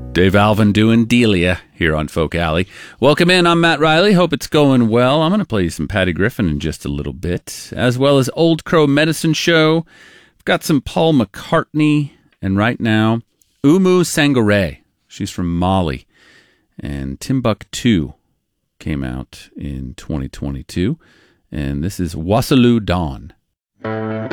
Dave Alvin doing Delia here on Folk Alley. Welcome in, I'm Matt Riley. Hope it's going well. I'm going to play you some Patty Griffin in just a little bit, as well as Old Crow Medicine Show. I've got some Paul McCartney, and right now, Oumou Sangaré. She's from Mali, and Timbuktu came out in 2022, and this is Wassalaw Dawn.